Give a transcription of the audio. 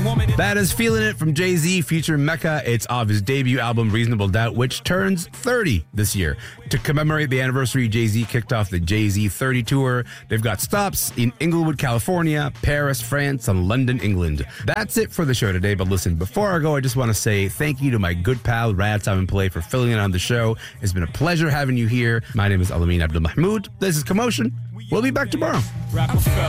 That is Feeling It from Jay-Z featuring Mecca. It's off his debut album, Reasonable Doubt, which turns 30 this year. To commemorate the anniversary, Jay-Z kicked off the Jay-Z 30 tour. They've got stops in Inglewood, California, Paris, France, and London, England. That's it for the show today. But listen, before I go, I just want to say thank you to my good pal, Rad Simon Play, for filling in on the show. It's been a pleasure having you here. My name is Alameen Abdul Mahmoud. This is Commotion. We'll be back tomorrow.